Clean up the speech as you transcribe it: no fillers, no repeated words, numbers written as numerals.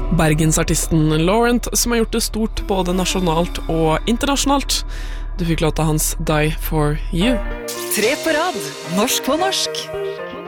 Bergensartisten Laurent, som har gjort det stort både nasjonalt og internasjonalt. Du fikk låta hans Die For You. 3 på rad, norsk på norsk.